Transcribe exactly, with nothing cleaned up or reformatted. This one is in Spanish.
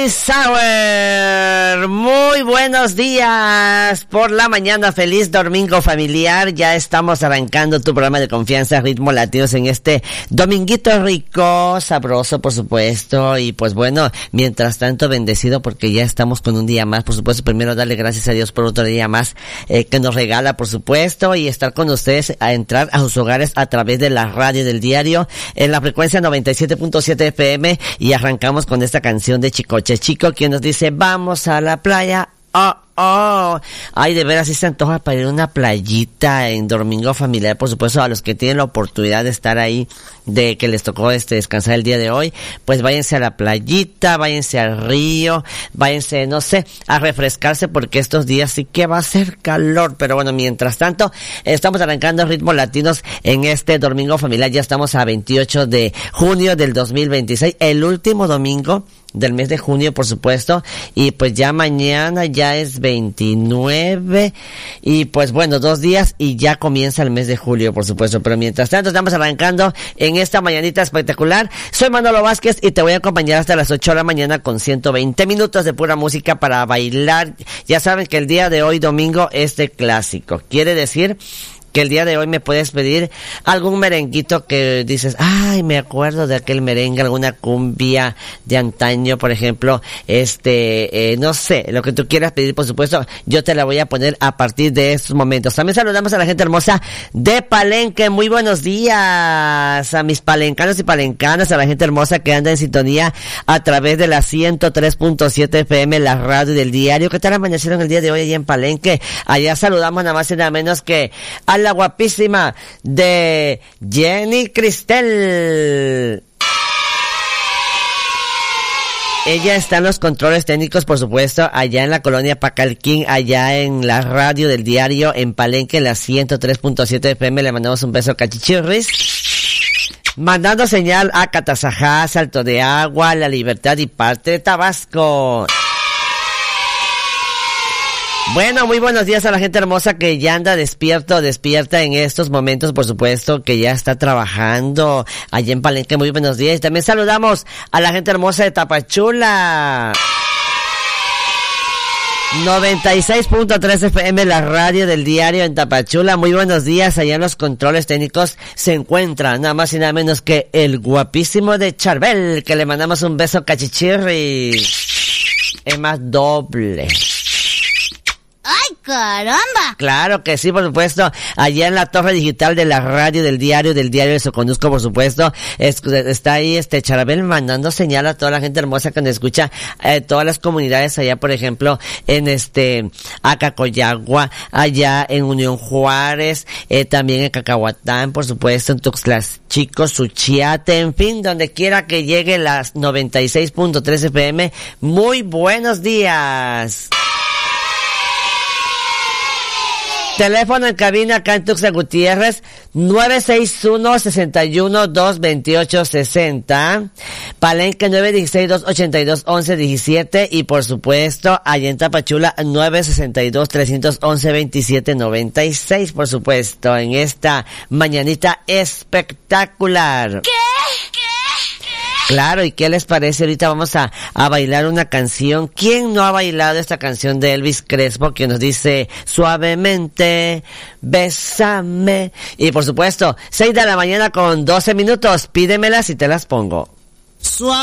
Happy Hour. Muy buenos días por la mañana. Feliz domingo familiar. Ya estamos arrancando tu programa de confianza Ritmo Latinos en este dominguito rico, sabroso, por supuesto. Y pues bueno, mientras tanto bendecido porque ya estamos con un día más. Por supuesto, primero darle gracias a Dios por otro día más eh, que nos regala, por supuesto, y estar con ustedes a entrar a sus hogares a través de la radio del diario en la frecuencia noventa y siete punto siete F M. Y arrancamos con esta canción de Chicoche Chico, quien nos dice vamos a la playa. Oh, oh, ay, de veras, sí se antoja para ir a una playita en domingo familiar, por supuesto, a los que tienen la oportunidad de estar ahí, de que les tocó este descansar el día de hoy, pues váyanse a la playita, váyanse al río, váyanse, no sé, a refrescarse, porque estos días sí que va a ser calor. Pero bueno, mientras tanto, estamos arrancando Ritmos Latinos en este domingo familiar. Ya estamos a veintiocho de junio del dos mil veintiséis, el último domingo del mes de junio, por supuesto, y pues ya mañana ya es veintinueve, y pues bueno, dos días y ya comienza el mes de julio, por supuesto. Pero mientras tanto estamos arrancando en esta mañanita espectacular. Soy Manolo Vázquez y te voy a acompañar hasta las ocho de la mañana con ciento veinte minutos de pura música para bailar. Ya saben que el día de hoy domingo es de clásico, quiere decir que el día de hoy me puedes pedir algún merenguito que dices, ay, me acuerdo de aquel merengue, alguna cumbia de antaño, por ejemplo, este, eh, no sé, lo que tú quieras pedir, por supuesto, yo te la voy a poner a partir de estos momentos. También saludamos a la gente hermosa de Palenque. Muy buenos días a mis palencanos y palencanas, a la gente hermosa que anda en sintonía a través de la ciento tres punto siete F M, la radio del diario. ¿Qué tal amanecieron el día de hoy allá en Palenque? Allá saludamos nada más y nada menos que a la guapísima de Jenny Cristel. Ella está en los controles técnicos, por supuesto, allá en la colonia Pacalquín, allá en la radio del diario en Palenque, la ciento tres punto siete F M. Le mandamos un beso cachichirris. Mandando señal a Catazajá, Salto de Agua, La Libertad y parte de Tabasco. Bueno, muy buenos días a la gente hermosa que ya anda despierto, despierta en estos momentos, por supuesto, que ya está trabajando allá en Palenque. Muy buenos días. Y también saludamos a la gente hermosa de Tapachula. noventa y seis punto tres F M, la radio del diario en Tapachula. Muy buenos días. Allá en los controles técnicos se encuentra nada más y nada menos que el guapísimo de Charbel, que le mandamos un beso cachichirri. Es más doble. ¡Ay, caramba! Claro que sí, por supuesto. Allá en la torre digital de la radio del diario, del diario de Soconusco, por supuesto, es, está ahí este Charabel mandando señal a toda la gente hermosa que nos escucha, eh, todas las comunidades allá, por ejemplo, en este Acacoyagua, allá en Unión Juárez, eh, también en Cacahuatán, por supuesto, en Tuxtlas Chicos, Suchiate, en fin, donde quiera que llegue las noventa y seis punto tres F M. Muy buenos días. Teléfono en cabina acá en Tuxtla Gutiérrez, nueve seis uno, seis uno, dos dos ocho seis cero. Palenque nueve uno seis, dos ocho dos, once diecisiete. Y por supuesto, allá en Tapachula, nueve seis dos, tres once, veintisiete noventa y seis. Por supuesto, en esta mañanita espectacular. ¿Qué? ¿Qué? Claro, ¿y qué les parece? Ahorita vamos a, a bailar una canción. ¿Quién no ha bailado esta canción de Elvis Crespo que nos dice suavemente, bésame? Y por supuesto, seis de la mañana con doce minutos, pídemelas y te las pongo. Suave.